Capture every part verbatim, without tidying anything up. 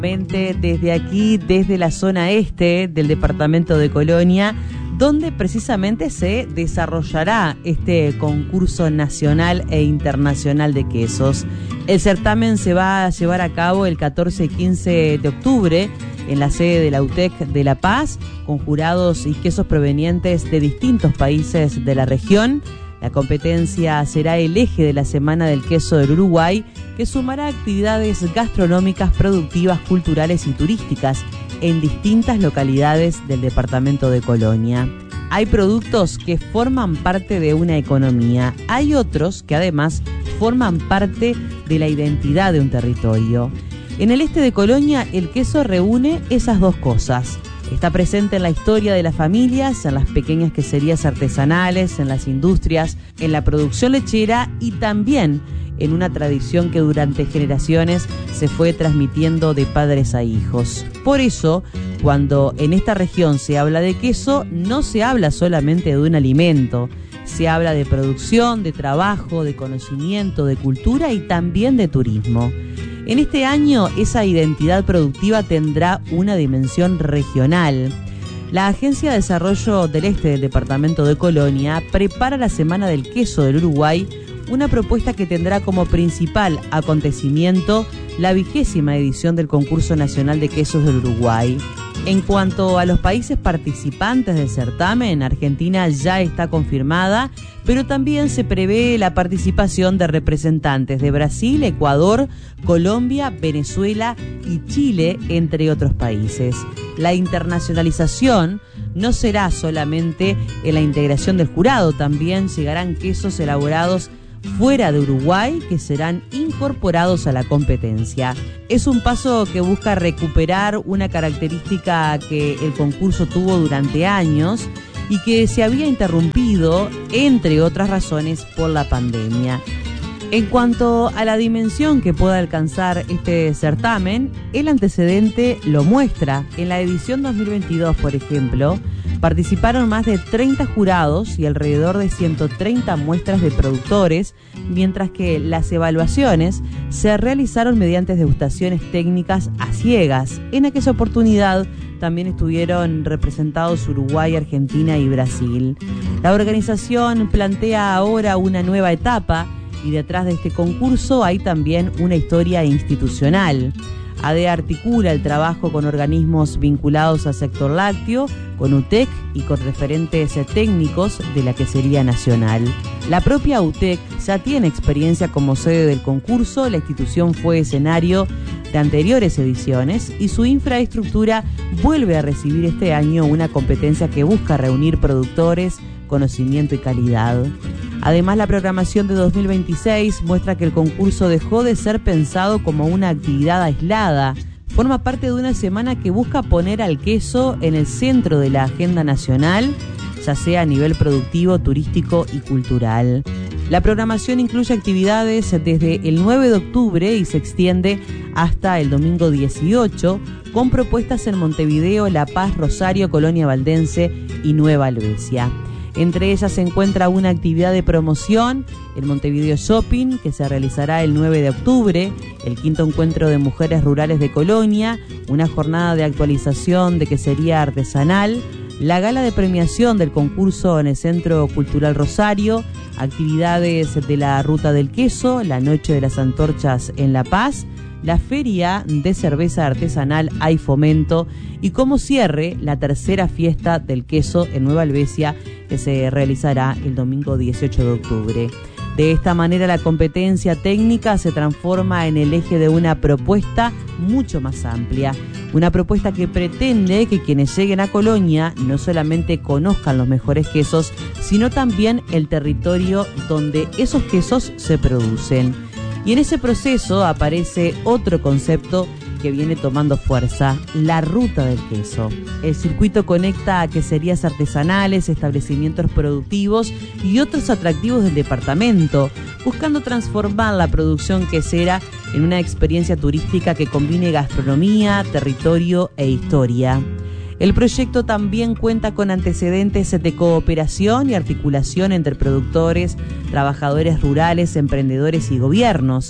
Desde aquí, desde la zona este del departamento de Colonia, donde precisamente se desarrollará este concurso nacional e internacional de quesos. El certamen se va a llevar a cabo el catorce y quince de octubre en la sede de la U T E C de La Paz, con jurados y quesos provenientes de distintos países de la región. La competencia será el eje de la Semana del Queso del Uruguay, que sumará actividades gastronómicas, productivas, culturales y turísticas en distintas localidades del departamento de Colonia. Hay productos que forman parte de una economía, hay otros que además forman parte de la identidad de un territorio. En el este de Colonia, el queso reúne esas dos cosas. Está presente en la historia de las familias, en las pequeñas queserías artesanales, en las industrias, en la producción lechera y también en una tradición que durante generaciones se fue transmitiendo de padres a hijos. Por eso, cuando en esta región se habla de queso, no se habla solamente de un alimento, se habla de producción, de trabajo, de conocimiento, de cultura y también de turismo. En este año, esa identidad productiva tendrá una dimensión regional. La Agencia de Desarrollo del Este del Departamento de Colonia prepara la Semana del Queso del Uruguay, una propuesta que tendrá como principal acontecimiento la vigésima edición del Concurso Nacional de Quesos del Uruguay. En cuanto a los países participantes del certamen, Argentina ya está confirmada, pero también se prevé la participación de representantes de Brasil, Ecuador, Colombia, Venezuela y Chile, entre otros países. La internacionalización no será solamente en la integración del jurado, también llegarán quesos elaborados fuera de Uruguay que serán incorporados a la competencia. Es un paso que busca recuperar una característica que el concurso tuvo durante años y que se había interrumpido, entre otras razones, por la pandemia. En cuanto a la dimensión que pueda alcanzar este certamen, el antecedente lo muestra. En la edición dos mil veintidós, por ejemplo, participaron más de treinta jurados y alrededor de ciento treinta muestras de productores, mientras que las evaluaciones se realizaron mediante degustaciones técnicas a ciegas. En aquella oportunidad también estuvieron representados Uruguay, Argentina y Brasil. La organización plantea ahora una nueva etapa y detrás de este concurso hay también una historia institucional. A D E articula el trabajo con organismos vinculados al sector lácteo, con U T E C y con referentes técnicos de la quesería nacional. La propia U T E C ya tiene experiencia como sede del concurso, la institución fue escenario de anteriores ediciones y su infraestructura vuelve a recibir este año una competencia que busca reunir productores, conocimiento y calidad. Además, la programación de dos mil veintiséis muestra que el concurso dejó de ser pensado como una actividad aislada. Forma parte de una semana que busca poner al queso en el centro de la agenda nacional, ya sea a nivel productivo, turístico y cultural. La programación incluye actividades desde el nueve de octubre y se extiende hasta el domingo dieciocho, con propuestas en Montevideo, La Paz, Rosario, Colonia Valdense y Nueva Helvecia. Entre ellas se encuentra una actividad de promoción, el Montevideo Shopping, que se realizará el nueve de octubre, el quinto encuentro de mujeres rurales de Colonia, una jornada de actualización de quesería artesanal, la gala de premiación del concurso en el Centro Cultural Rosario, actividades de la Ruta del Queso, la Noche de las Antorchas en La Paz, la Feria de Cerveza Artesanal Hay Fomento y como cierre la tercera fiesta del queso en Nueva Helvecia que se realizará el domingo dieciocho de octubre. De esta manera la competencia técnica se transforma en el eje de una propuesta mucho más amplia, una propuesta que pretende que quienes lleguen a Colonia no solamente conozcan los mejores quesos, sino también el territorio donde esos quesos se producen. Y en ese proceso aparece otro concepto que viene tomando fuerza, la ruta del queso. El circuito conecta a queserías artesanales, establecimientos productivos y otros atractivos del departamento, buscando transformar la producción quesera en una experiencia turística que combine gastronomía, territorio e historia. El proyecto también cuenta con antecedentes de cooperación y articulación entre productores, trabajadores rurales, emprendedores y gobiernos.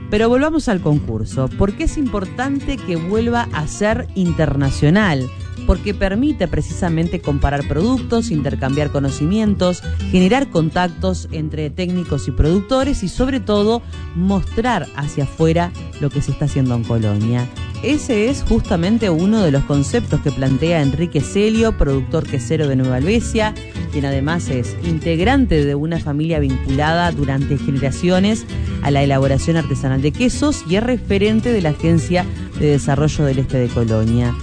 Pero volvamos al concurso. ¿Por qué es importante que vuelva a ser internacional? Porque permite precisamente comparar productos, intercambiar conocimientos, generar contactos entre técnicos y productores y sobre todo mostrar hacia afuera lo que se está haciendo en Colonia. Ese es justamente uno de los conceptos que plantea Enrique Celio, productor quesero de Nueva Helvecia, quien además es integrante de una familia vinculada durante generaciones a la elaboración artesanal de quesos y es referente de la Agencia de Desarrollo del Este de Colonia.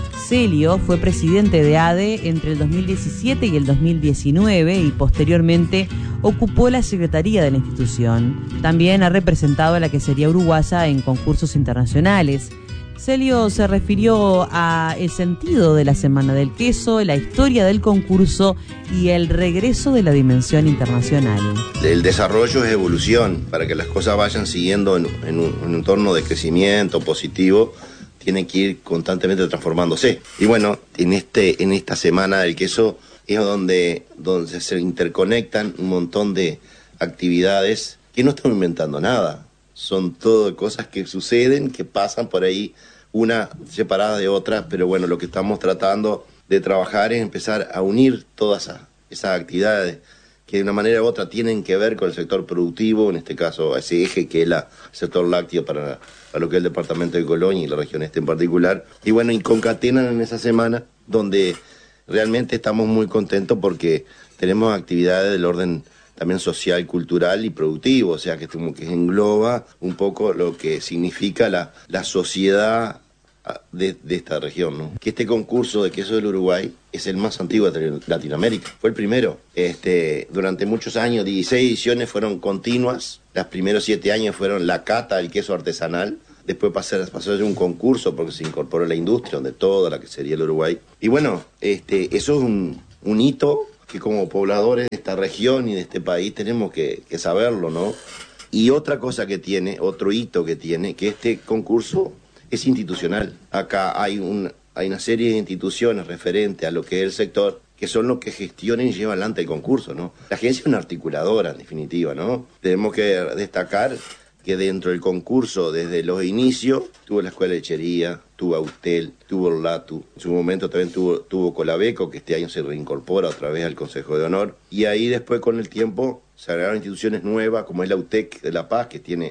Celio fue presidente de A D E entre el dos mil diecisiete y el dos mil diecinueve y posteriormente ocupó la secretaría de la institución. También ha representado a la quesería uruguaya en concursos internacionales. Celio se refirió a el sentido de la Semana del Queso, la historia del concurso y el regreso de la dimensión internacional. El desarrollo es evolución, para que las cosas vayan siguiendo en, en, un, en un entorno de crecimiento positivo, tienen que ir constantemente transformándose. Y bueno, en, este, en esta Semana del Queso es donde, donde se interconectan un montón de actividades que no estamos inventando nada. Son todo cosas que suceden, que pasan por ahí, una separada de otra, pero bueno, lo que estamos tratando de trabajar es empezar a unir todas esas, esas actividades que de una manera u otra tienen que ver con el sector productivo, en este caso ese eje que es la, el sector lácteo para, para lo que es el departamento de Colonia y la región este en particular, y bueno, y concatenan en esa semana donde realmente estamos muy contentos porque tenemos actividades del orden también social, cultural y productivo, o sea que como que engloba un poco lo que significa la, la sociedad de, de esta región, ¿no? Que este concurso de queso del Uruguay es el más antiguo de Latinoamérica, fue el primero. Este, durante muchos años, dieciséis ediciones fueron continuas, los primeros siete años fueron la cata del queso artesanal, después pasó, pasó a ser un concurso porque se incorporó a la industria, donde toda la quesería del Uruguay. Y bueno, este, eso es un, un hito que como pobladores de esta región y de este país tenemos que, que saberlo, ¿no? Y otra cosa que tiene, otro hito que tiene, que este concurso es institucional. Acá hay, un, hay una serie de instituciones referentes a lo que es el sector, que son los que gestionen y llevan adelante el concurso, ¿no? La agencia es una articuladora, en definitiva, ¿no? Tenemos que destacar que dentro del concurso, desde los inicios, tuvo la Escuela de Lechería, tuvo Autel, tuvo Orlatu, en su momento también tuvo, tuvo Colabeco, que este año se reincorpora otra vez al Consejo de Honor, y ahí después con el tiempo se agregaron instituciones nuevas, como es la U T E C de La Paz, que tiene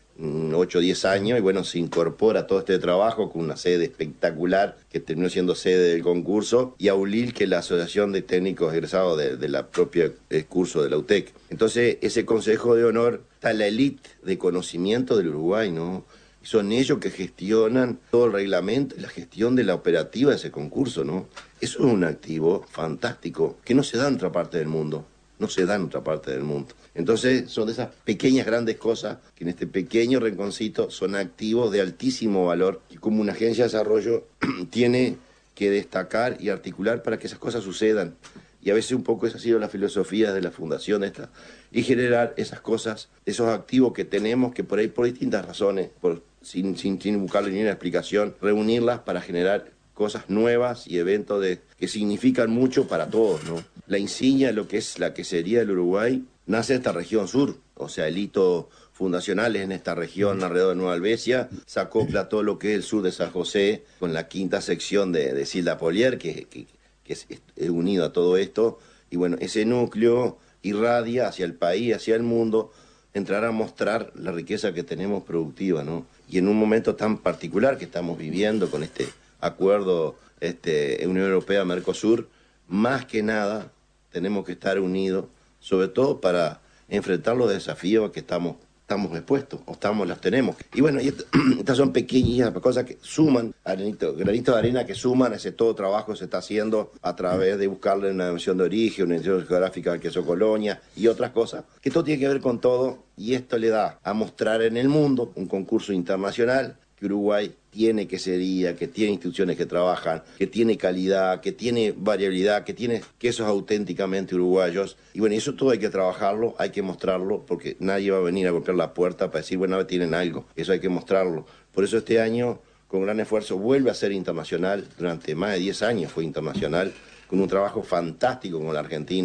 ocho o diez años, y bueno, se incorpora todo este trabajo con una sede espectacular que terminó siendo sede del concurso, y AULIL, que es la Asociación de Técnicos Egresados de, de la propia eh, curso de la U T E C. Entonces, ese Consejo de Honor está la élite de conocimiento del Uruguay, ¿no? Y son ellos que gestionan todo el reglamento y la gestión de la operativa de ese concurso, ¿no? Eso es un activo fantástico que no se da en otra parte del mundo. No se da en otra parte del mundo. Entonces son de esas pequeñas grandes cosas que en este pequeño rinconcito son activos de altísimo valor y como una agencia de desarrollo tiene que destacar y articular para que esas cosas sucedan. Y a veces un poco esa ha sido la filosofía de la fundación esta, y generar esas cosas, esos activos que tenemos que por ahí por distintas razones, por, sin, sin, sin buscarle ni una explicación, reunirlas para generar cosas nuevas y eventos de, que significan mucho para todos, ¿no? La insignia de lo que es la quesería del Uruguay nace en esta región sur, o sea, el hito fundacional es en esta región alrededor de Nueva Helvecia, se acopla todo lo que es el sur de San José, con la quinta sección de, de Silda Polier, que, que, que es, es unido a todo esto, y bueno, ese núcleo irradia hacia el país, hacia el mundo, entrará a mostrar la riqueza que tenemos productiva, ¿no? Y en un momento tan particular que estamos viviendo con este acuerdo este, Unión Europea-Mercosur, más que nada tenemos que estar unidos, sobre todo para enfrentar los desafíos que estamos, estamos expuestos, o estamos, los tenemos. Y bueno, y esto, estas son pequeñas cosas que suman, granito, granito de arena que suman a ese todo trabajo que se está haciendo a través de buscarle una dimensión de origen, una dimensión geográfica del queso Colonia y otras cosas, que todo tiene que ver con todo, y esto le da a mostrar en el mundo un concurso internacional que Uruguay tiene quesería, que tiene instituciones que trabajan, que tiene calidad, que tiene variabilidad, que tiene quesos auténticamente uruguayos. Y bueno, eso todo hay que trabajarlo, hay que mostrarlo, porque nadie va a venir a golpear la puerta para decir, bueno, tienen algo. Eso hay que mostrarlo. Por eso este año, con gran esfuerzo, vuelve a ser internacional. Durante más de diez años fue internacional, con un trabajo fantástico con la Argentina.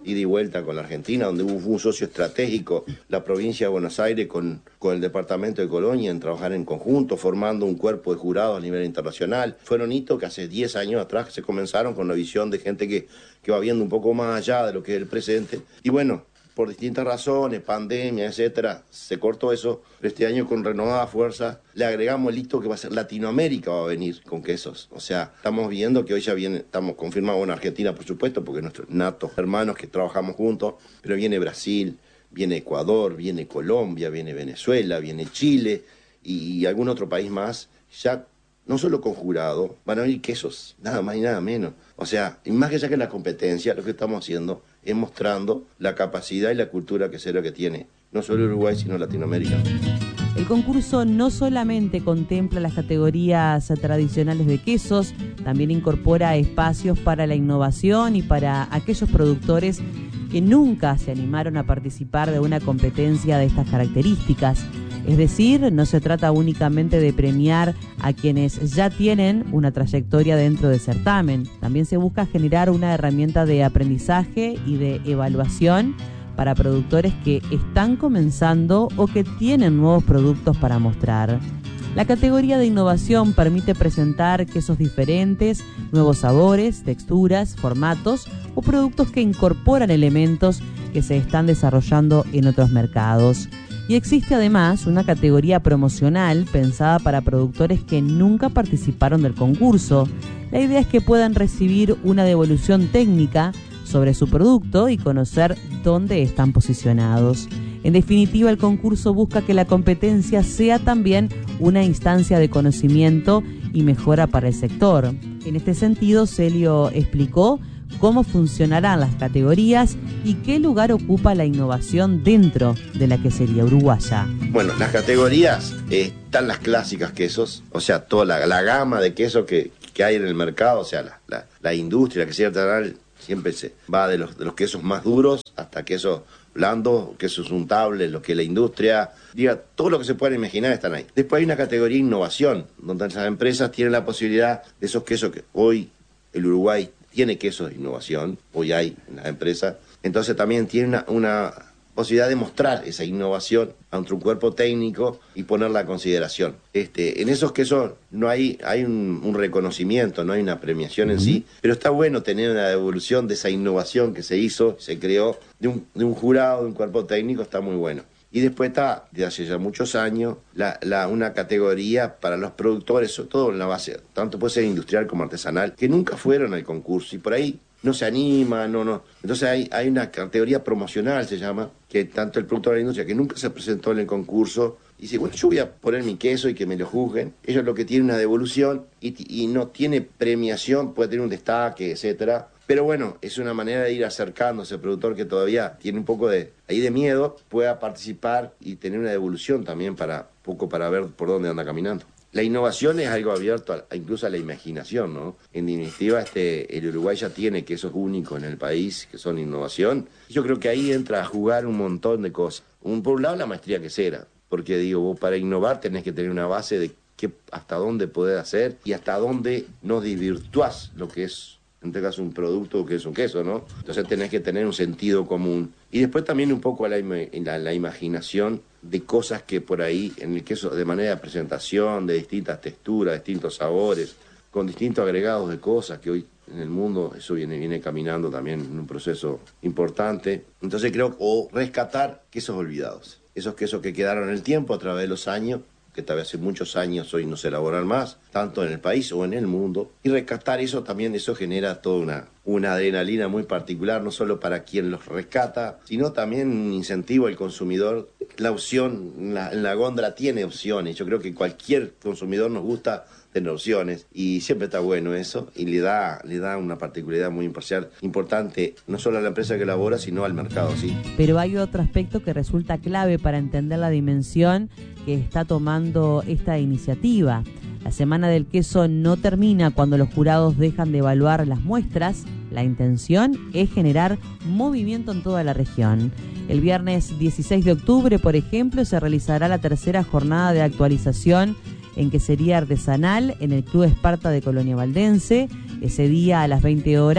ida y vuelta con la Argentina, donde hubo un socio estratégico, la provincia de Buenos Aires con, con el departamento de Colonia, en trabajar en conjunto, formando un cuerpo de jurados a nivel internacional. Fueron hitos que hace diez años atrás se comenzaron con la visión de gente que, que va viendo un poco más allá de lo que es el presente. Y bueno, por distintas razones, pandemia, etcétera, se cortó eso, pero este año con renovada fuerza le agregamos el hito que va a ser Latinoamérica, va a venir con quesos. O sea, estamos viendo que hoy ya viene, estamos confirmados en Argentina, por supuesto, porque nuestros natos hermanos que trabajamos juntos, pero viene Brasil, viene Ecuador, viene Colombia, viene Venezuela, viene Chile y, y algún otro país más, ya no solo con jurado, van a venir quesos, nada más y nada menos. O sea, y más que ya que la competencia, lo que estamos haciendo es mostrando la capacidad y la cultura quesera que tiene, no solo Uruguay, sino Latinoamérica. El concurso no solamente contempla las categorías tradicionales de quesos, también incorpora espacios para la innovación y para aquellos productores que nunca se animaron a participar de una competencia de estas características. Es decir, no se trata únicamente de premiar a quienes ya tienen una trayectoria dentro del certamen. También se busca generar una herramienta de aprendizaje y de evaluación para productores que están comenzando o que tienen nuevos productos para mostrar. La categoría de innovación permite presentar quesos diferentes, nuevos sabores, texturas, formatos o productos que incorporan elementos que se están desarrollando en otros mercados. Y existe además una categoría promocional pensada para productores que nunca participaron del concurso. La idea es que puedan recibir una devolución técnica sobre su producto y conocer dónde están posicionados. En definitiva, el concurso busca que la competencia sea también una instancia de conocimiento y mejora para el sector. En este sentido, Celio explicó cómo funcionarán las categorías y qué lugar ocupa la innovación dentro de la quesería uruguaya. Bueno, las categorías eh, están las clásicas quesos, o sea, toda la, la gama de quesos que, que hay en el mercado, o sea, la, la, la industria, la quesería artesanal siempre se va de los, de los quesos más duros hasta quesos blandos, quesos untables, lo que la industria, diga, todo lo que se puedan imaginar están ahí. Después hay una categoría innovación, donde las empresas tienen la posibilidad de esos quesos que hoy el Uruguay tiene quesos de innovación, hoy hay en las empresas, entonces también tiene una, una posibilidad de mostrar esa innovación ante un cuerpo técnico y ponerla a consideración. Este, en esos quesos no hay, hay un, un reconocimiento, no hay una premiación en sí, pero está bueno tener una devolución de esa innovación que se hizo, se creó de un, de un jurado, de un cuerpo técnico, está muy bueno. Y después está, desde hace ya muchos años, la, la, una categoría para los productores, sobre todo en la base, tanto puede ser industrial como artesanal, que nunca fueron al concurso y por ahí no se animan, no, no. Entonces hay, hay una categoría promocional, se llama, que tanto el productor de la industria, que nunca se presentó en el concurso, dice, bueno, yo voy a poner mi queso y que me lo juzguen. Ellos lo que tienen una devolución y, y no tiene premiación, puede tener un destaque, etcétera. Pero bueno, es una manera de ir acercándose al productor que todavía tiene un poco de ahí de miedo, pueda participar y tener una devolución también para poco para ver por dónde anda caminando. La innovación es algo abierto a, a incluso a la imaginación, ¿no? En definitiva, este, el Uruguay ya tiene quesos únicos en el país, que son innovación. Yo creo que ahí entra a jugar un montón de cosas. Un, por un lado, la maestría quesera, porque digo, vos para innovar tenés que tener una base de qué, hasta dónde podés hacer y hasta dónde no desvirtuás lo que es, en este caso, un producto que es un queso, ¿no? Entonces tenés que tener un sentido común. Y después también un poco la, la, la imaginación de cosas que por ahí, en el queso, de manera de presentación, de distintas texturas, distintos sabores, con distintos agregados de cosas que hoy en el mundo eso viene, viene caminando también en un proceso importante. Entonces creo, o rescatar quesos olvidados. Esos quesos que quedaron en el tiempo a través de los años, que tal vez hace muchos años hoy no se elaboran más, tanto en el país o en el mundo, y rescatar eso también, eso genera toda una, una adrenalina muy particular, no solo para quien los rescata, sino también un incentivo al consumidor. La opción, en la, en la góndola tiene opciones, yo creo que cualquier consumidor nos gusta tener opciones, y siempre está bueno eso, y le da, le da una particularidad muy imparcial, importante, no solo a la empresa que elabora, sino al mercado, sí. Pero hay otro aspecto que resulta clave para entender la dimensión que está tomando esta iniciativa. La Semana del Queso no termina cuando los jurados dejan de evaluar las muestras. La intención es generar movimiento en toda la región. El viernes dieciséis de octubre, por ejemplo, se realizará la tercera jornada de actualización en quesería artesanal en el Club Esparta de Colonia Valdense. Ese día a las veinte horas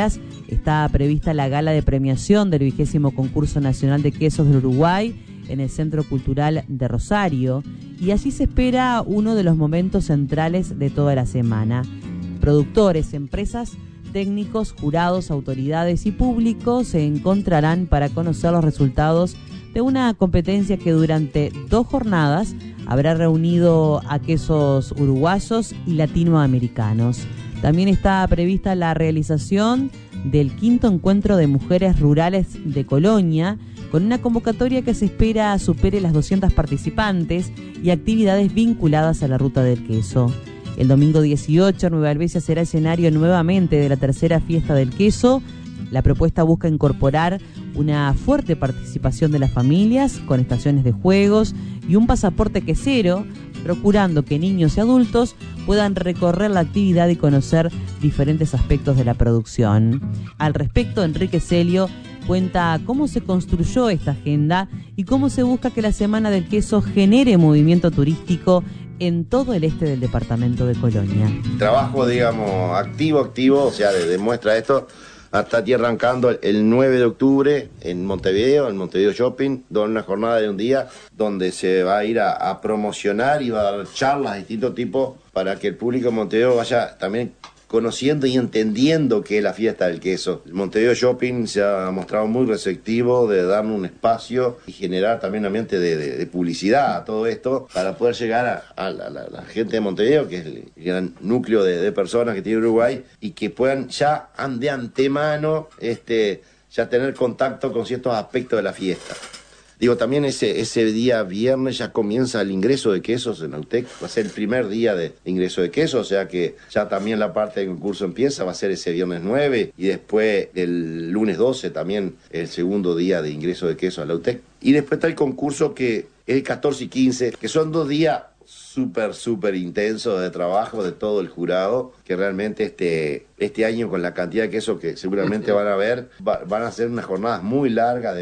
Está prevista la gala de premiación del vigésimo concurso nacional de quesos del Uruguay en el Centro Cultural de Rosario, y allí se espera uno de los momentos centrales de toda la semana. Productores, empresas, técnicos, jurados, autoridades y públicos se encontrarán para conocer los resultados de una competencia que durante dos jornadas habrá reunido a quesos uruguayos y latinoamericanos. También está prevista la realización del quinto encuentro de mujeres rurales de Colonia, con una convocatoria que se espera supere las doscientas participantes y actividades vinculadas a la ruta del queso. El domingo dieciocho, Nueva Helvecia será escenario nuevamente de la tercera fiesta del queso. La propuesta busca incorporar una fuerte participación de las familias con estaciones de juegos y un pasaporte quesero, procurando que niños y adultos puedan recorrer la actividad y conocer diferentes aspectos de la producción. Al respecto, Enrique Celio cuenta cómo se construyó esta agenda y cómo se busca que la Semana del Queso genere movimiento turístico en todo el este del departamento de Colonia. Trabajo, digamos, activo, activo, o sea, demuestra esto. Hasta aquí arrancando el nueve de octubre en Montevideo, en Montevideo Shopping, donde una jornada de un día donde se va a ir a, a promocionar y va a dar charlas de distintos tipos para que el público de Montevideo vaya también conociendo y entendiendo qué es la fiesta del queso. El Montevideo Shopping se ha mostrado muy receptivo de darnos un espacio y generar también un ambiente de, de, de publicidad a todo esto para poder llegar a, a, la, a la gente de Montevideo, que es el gran núcleo de, de personas que tiene Uruguay, y que puedan ya de antemano este, ya tener contacto con ciertos aspectos de la fiesta. Digo, también ese, ese día viernes ya comienza el ingreso de quesos en la U T E C, va a ser el primer día de ingreso de quesos, o sea que ya también la parte del concurso empieza, va a ser ese viernes nueve y después el lunes doce también el segundo día de ingreso de quesos a la U T E C. Y después está el concurso que es el catorce y quince, que son dos días súper, súper intensos de trabajo de todo el jurado, que realmente este, este año con la cantidad de quesos que seguramente van a ver, va, van a ser unas jornadas muy largas de